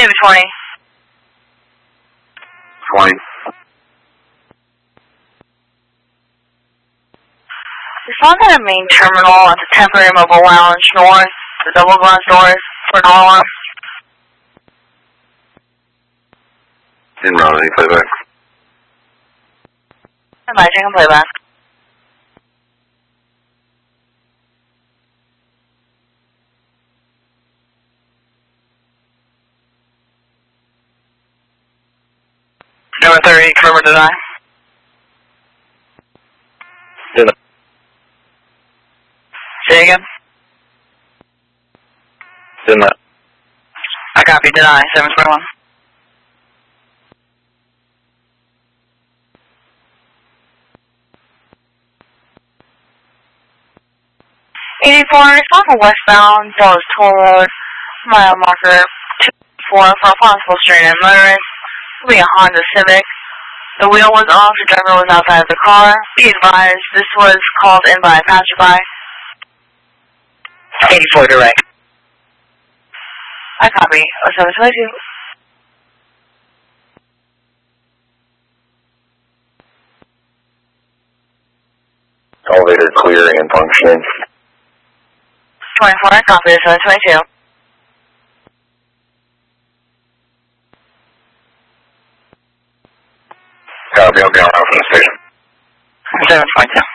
Maybe 20. 20. We found at a main terminal at the temporary mobile lounge north, the double glass doors for Harlem. Didn't run any playback. Am I taking playback? Number 30, confirm or deny? Deny. Say again? Deny. I copy, deny, 721. It's off of westbound, Dallas Toll Road, mile marker 24 for a possible straight-in motorist. Will be a Honda Civic. The wheel was off, the driver was outside of the car. Be advised, this was called in by a passerby. 84 direct. I copy, 0722. Elevator clear and functioning. 24, I copy, 0722. Copy, I'll be on route from the station. 722.